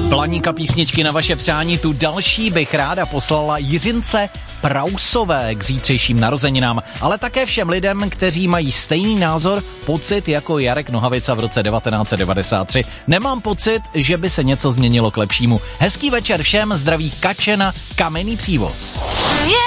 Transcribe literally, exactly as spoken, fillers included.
Planíka písničky na vaše přání, tu další bych ráda poslala Jiřince Prausové k zítřejším narozeninám, ale také všem lidem, kteří mají stejný názor, pocit jako Jarek Nohavica v roce devatenáct set devadesát tři. Nemám pocit, že by se něco změnilo k lepšímu. Hezký večer všem, zdraví Kačena, Kamenný Přívoz.